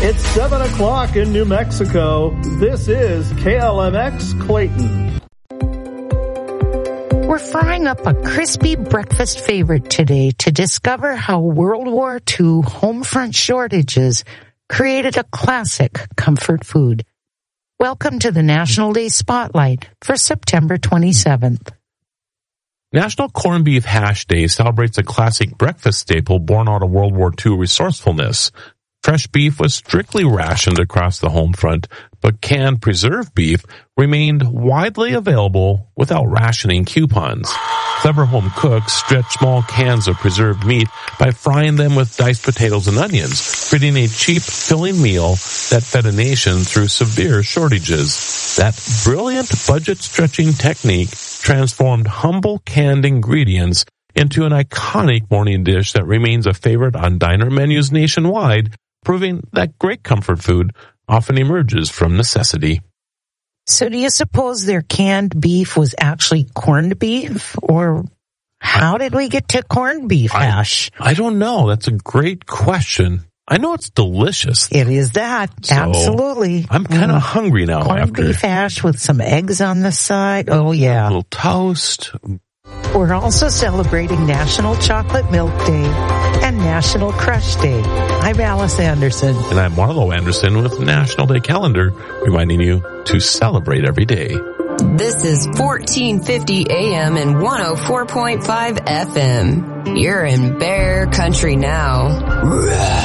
It's 7 o'clock in New Mexico. This is KLMX Clayton. We're frying up a crispy breakfast favorite today to discover how World War II home front shortages created a classic comfort food. Welcome to the National Day Spotlight for September 27th. National Corned Beef Hash Day celebrates a classic breakfast staple born out of World War II resourcefulness. Fresh beef was strictly rationed across the home front, but canned preserved beef remained widely available without rationing coupons. Clever home cooks stretched small cans of preserved meat by frying them with diced potatoes and onions, creating a cheap, filling meal that fed a nation through severe shortages. That brilliant budget-stretching technique transformed humble canned ingredients into an iconic morning dish that remains a favorite on diner menus nationwide, proving that great comfort food often emerges from necessity. So do you suppose their canned beef was actually corned beef? Or how did we get to corned beef hash? I don't know. That's a great question. I know it's delicious. It is that. So absolutely. I'm kind of hungry now. Corned beef hash with some eggs on the side. Oh, yeah. A little toast. We're also celebrating National Chocolate Milk Day and National Crush Day. I'm Alice Anderson. And I'm Marlo Anderson with National Day Calendar, reminding you to celebrate every day. This is 1450 AM and 104.5 FM. You're in Bear Country now.